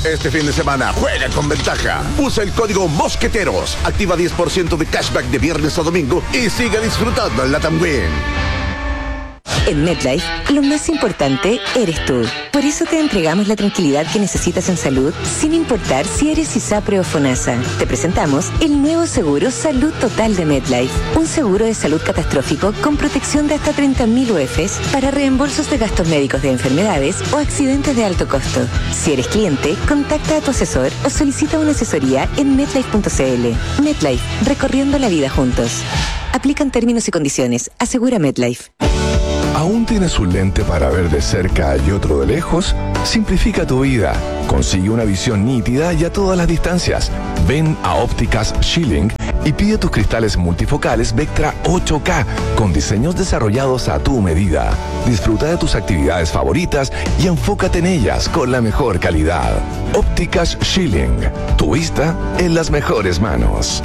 Este fin de semana juega con ventaja. Usa el código MOSQUETEROS. Activa 10% de cashback de viernes a domingo y sigue disfrutando en LATAM Win. En MetLife, lo más importante eres tú. Por eso te entregamos la tranquilidad que necesitas en salud, sin importar si eres ISAPRE o FONASA. Te presentamos el nuevo seguro Salud Total de MetLife. Un seguro de salud catastrófico con protección de hasta 30.000 UFs para reembolsos de gastos médicos de enfermedades o accidentes de alto costo. Si eres cliente, contacta a tu asesor o solicita una asesoría en MetLife.cl. MetLife, recorriendo la vida juntos. Aplican términos y condiciones. Asegura MetLife. ¿Aún tienes un lente para ver de cerca y otro de lejos? Simplifica tu vida. Consigue una visión nítida y a todas las distancias. Ven a Ópticas Schilling y pide tus cristales multifocales Vectra 8K con diseños desarrollados a tu medida. Disfruta de tus actividades favoritas y enfócate en ellas con la mejor calidad. Ópticas Schilling. Tu vista en las mejores manos.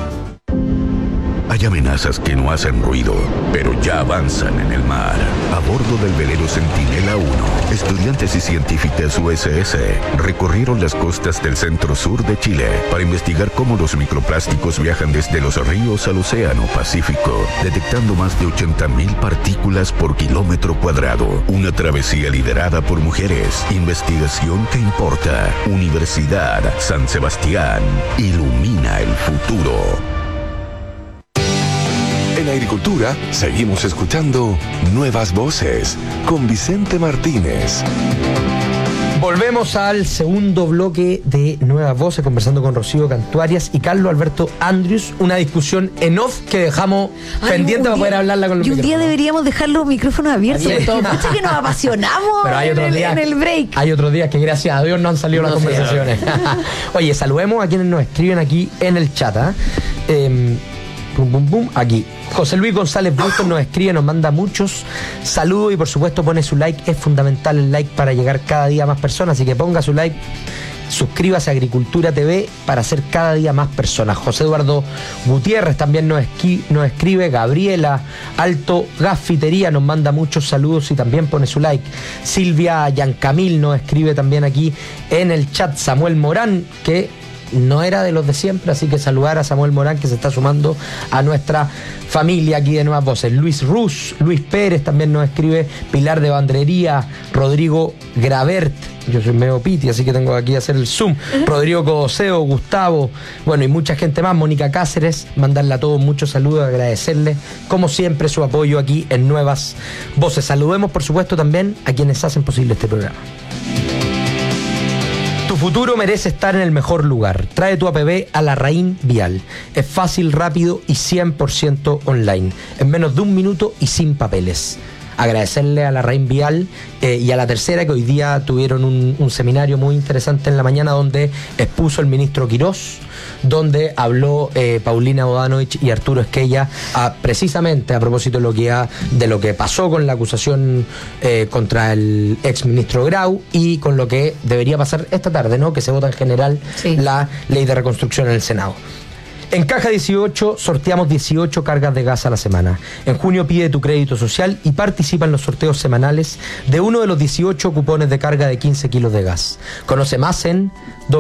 Hay amenazas que no hacen ruido, pero ya avanzan en el mar. A bordo del velero Centinela 1, estudiantes y científicas USS recorrieron las costas del centro-sur de Chile para investigar cómo los microplásticos viajan desde los ríos al océano Pacífico, detectando más de 80.000 partículas por kilómetro cuadrado. Una travesía liderada por mujeres. Investigación que importa. Universidad San Sebastián. Ilumina el futuro. En Agricultura, seguimos escuchando Nuevas Voces con Vicente Martínez. Volvemos al segundo bloque de Nuevas Voces, conversando con Rocío Cantuarias y Carlos Alberto Andrius. Una discusión en off que dejamos pendiente para poder hablarla con los micrófonos. Y un día deberíamos dejar los micrófonos abiertos, porque todo mucho que nos apasionamos. Pero hay otros días, en el break. Hay otros días que gracias a Dios no han salido las conversaciones. Oye, saludemos a quienes nos escriben aquí en el chat. Aquí José Luis González Bruston nos escribe, nos manda muchos saludos y por supuesto pone su like. Es fundamental el like para llegar cada día a más personas, así que ponga su like, suscríbase a Agricultura TV para hacer cada día más personas. José Eduardo Gutiérrez también nos escribe. Gabriela Alto Gafitería nos manda muchos saludos y también pone su like. Silvia Yancamil nos escribe también aquí en el chat. Samuel Morán, que no era de los de siempre, así que saludar a Samuel Morán, que se está sumando a nuestra familia aquí de Nuevas Voces. Luis Ruz, Luis Pérez también nos escribe, Pilar de Bandrería, Rodrigo Gravert, yo soy medio piti, así que tengo aquí que hacer el zoom, Rodrigo Codoseo, Gustavo, bueno, y mucha gente más, Mónica Cáceres, mandarle a todos muchos saludos, agradecerle como siempre su apoyo aquí en Nuevas Voces. Saludemos por supuesto también a quienes hacen posible este programa. Tu futuro merece estar en el mejor lugar. Trae tu APB a Larraín Vial. Es fácil, rápido y 100% online. En menos de un minuto y sin papeles. Agradecerle a Larraín Vial y a La Tercera, que hoy día tuvieron un seminario muy interesante en la mañana donde expuso el ministro Quirós, donde habló Paulina Bodanovich y Arturo Esquella precisamente a propósito de lo que pasó con la acusación contra el exministro Grau y con lo que debería pasar esta tarde, ¿no? Que se vota en general la ley de reconstrucción en el Senado. En Caja 18 sorteamos 18 cargas de gas a la semana. En junio pide tu crédito social y participa en los sorteos semanales de uno de los 18 cupones de carga de 15 kilos de gas. Conoce más en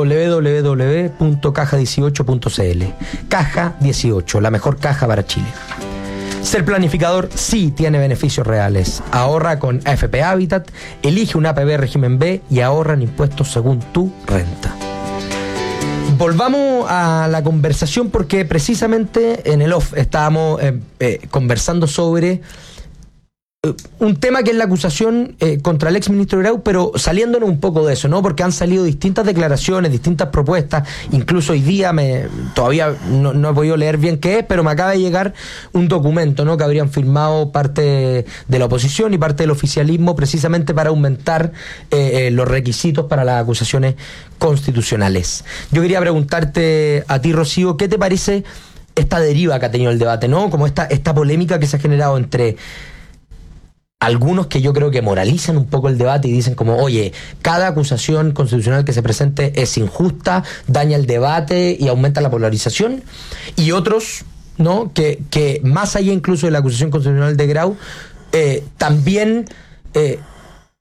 www.caja18.cl. Caja 18, la mejor caja para Chile. Ser planificador sí tiene beneficios reales. Ahorra con AFP Habitat, elige un APB régimen B y ahorra en impuestos según tu renta. Volvamos a la conversación porque precisamente en el off estábamos conversando sobre un tema que es la acusación contra el exministro Grau, pero saliéndonos un poco de eso, ¿no? Porque han salido distintas declaraciones, distintas propuestas, incluso hoy día todavía no he podido leer bien qué es, pero me acaba de llegar un documento, ¿no? Que habrían firmado parte de la oposición y parte del oficialismo precisamente para aumentar los requisitos para las acusaciones constitucionales. Yo quería preguntarte a ti, Rocío, ¿qué te parece esta deriva que ha tenido el debate, ¿no? Como esta polémica que se ha generado entre algunos que yo creo que moralizan un poco el debate y dicen como, oye, cada acusación constitucional que se presente es injusta, daña el debate y aumenta la polarización, y otros, ¿no? que más allá incluso de la acusación constitucional de Grau, también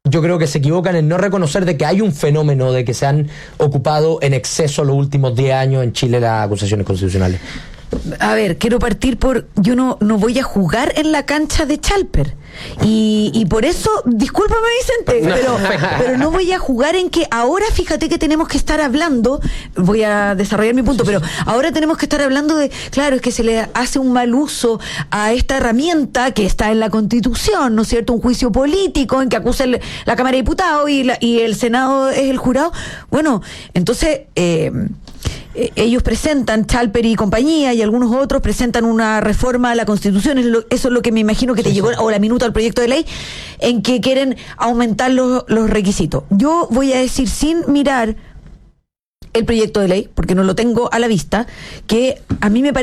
yo creo que se equivocan en no reconocer de que hay un fenómeno de que se han ocupado en exceso los últimos 10 años en Chile las acusaciones constitucionales. A ver, quiero partir por... Yo no voy a jugar en la cancha de Chalper. Y por eso, discúlpame Vicente, pero no voy a jugar en que ahora fíjate que tenemos que estar hablando, voy a desarrollar mi punto, pero ahora tenemos que estar hablando de, claro, es que se le hace un mal uso a esta herramienta que está en la Constitución, ¿no es cierto? Un juicio político en que acusa la Cámara de Diputados y el Senado es el jurado. Bueno, entonces... ellos presentan, Chalper y compañía y algunos otros presentan una reforma a la Constitución, eso es lo que me imagino que te llegó, o la minuta al proyecto de ley, en que quieren aumentar los requisitos. Yo voy a decir, sin mirar el proyecto de ley, porque no lo tengo a la vista, que a mí me parece